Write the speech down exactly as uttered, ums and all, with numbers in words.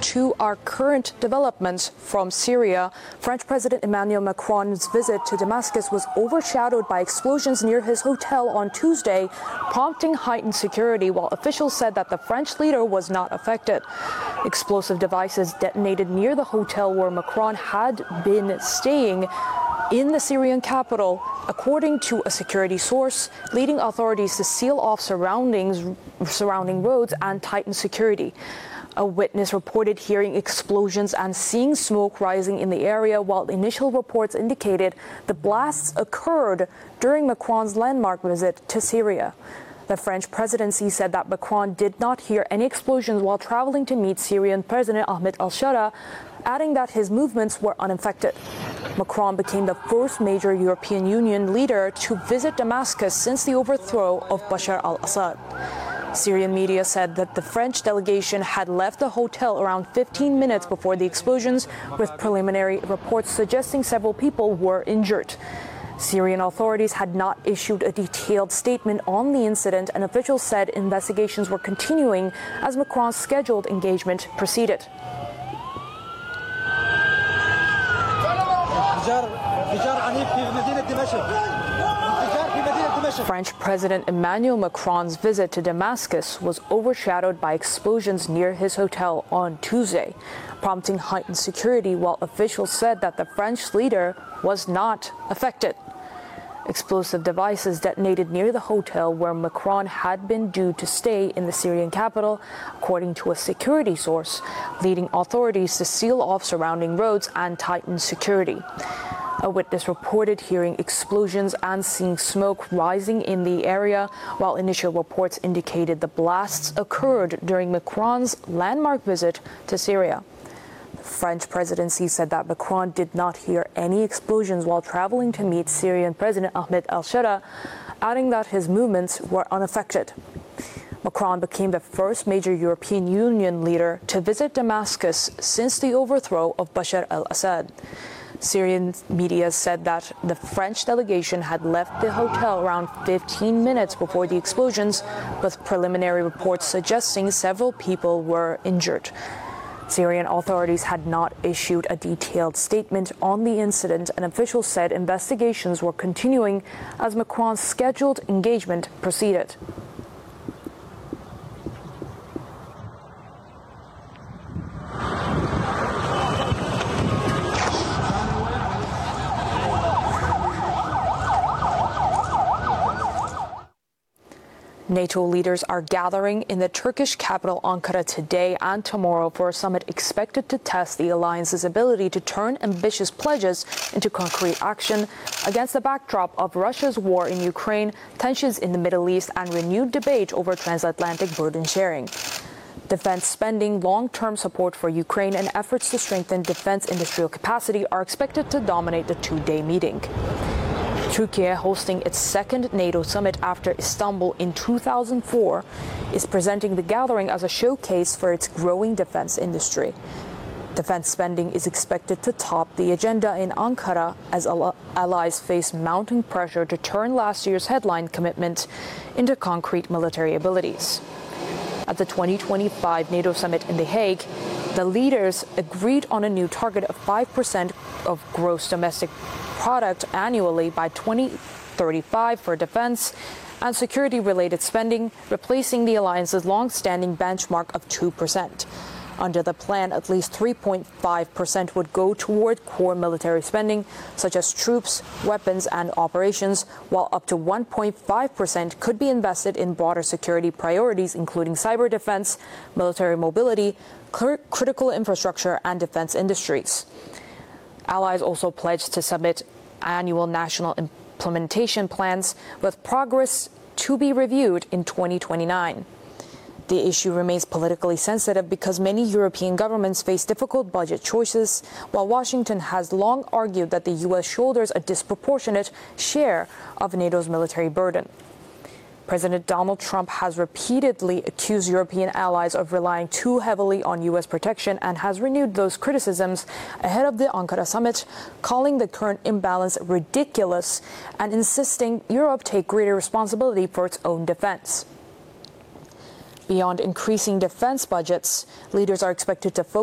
to our current developments from Syria. French President Emmanuel Macron's visit to Damascus was overshadowed by explosions near his hotel on Tuesday, prompting heightened security, while officials said that the French leader was not affected. Explosive devices detonated near the hotel where Macron had been staying in the Syrian capital, according to a security source, leading authorities to seal off surroundings, surrounding roads and tighten security. A witness reported hearing explosions and seeing smoke rising in the area, while initial reports indicated the blasts occurred during Macron's landmark visit to Syria. The French presidency said that Macron did not hear any explosions while traveling to meet Syrian President Ahmed al-Shara, adding that his movements were unaffected. Macron became the first major European Union leader to visit Damascus since the overthrow of Bashar al-Assad. Syrian media said that the French delegation had left the hotel around fifteen minutes before the explosions, with preliminary reports suggesting several people were injured. Syrian authorities had not issued a detailed statement on the incident, and officials said investigations were continuing as Macron's scheduled engagement proceeded. French President Emmanuel Macron's visit to Damascus was overshadowed by explosions near his hotel on Tuesday, prompting heightened security, while officials said that the French leader was not affected. Explosive devices detonated near the hotel where Macron had been due to stay in the Syrian capital, according to a security source, leading authorities to seal off surrounding roads and tighten security. A witness reported hearing explosions and seeing smoke rising in the area, while initial reports indicated the blasts occurred during Macron's landmark visit to Syria. The French presidency said that Macron did not hear any explosions while traveling to meet Syrian President Ahmed al-Shara, adding that his movements were unaffected. Macron became the first major European Union leader to visit Damascus since the overthrow of Bashar al-Assad. Syrian media said that the French delegation had left the hotel around fifteen minutes before the explosions, with preliminary reports suggesting several people were injured. Syrian authorities had not issued a detailed statement on the incident, and officials said investigations were continuing as Macron's scheduled engagement proceeded. NATO leaders are gathering in the Turkish capital Ankara today and tomorrow for a summit expected to test the alliance's ability to turn ambitious pledges into concrete action against the backdrop of Russia's war in Ukraine, tensions in the Middle East, and renewed debate over transatlantic burden sharing. Defense spending, long-term support for Ukraine, and efforts to strengthen defense industrial capacity are expected to dominate the two-day meeting. Turkey, hosting its second NATO summit after Istanbul in two thousand four, is presenting the gathering as a showcase for its growing defense industry. Defense spending is expected to top the agenda in Ankara as allies face mounting pressure to turn last year's headline commitment into concrete military abilities. At the twenty twenty-five NATO summit in The Hague, the leaders agreed on a new target of five percent of gross domestic product annually by twenty thirty-five for defense and security-related spending, replacing the alliance's long-standing benchmark of two percent. Under the plan, at least three point five percent would go toward core military spending, such as troops, weapons, and operations, while up to one point five percent could be invested in broader security priorities, including cyber defense, military mobility, critical infrastructure, and defense industries. Allies also pledged to submit annual national implementation plans, with progress to be reviewed in twenty twenty-nine. The issue remains politically sensitive because many European governments face difficult budget choices, while Washington has long argued that the U S shoulders a disproportionate share of NATO's military burden. President Donald Trump has repeatedly accused European allies of relying too heavily on U S protection and has renewed those criticisms ahead of the Ankara summit, calling the current imbalance ridiculous and insisting Europe take greater responsibility for its own defense. Beyond increasing defense budgets, leaders are expected to focus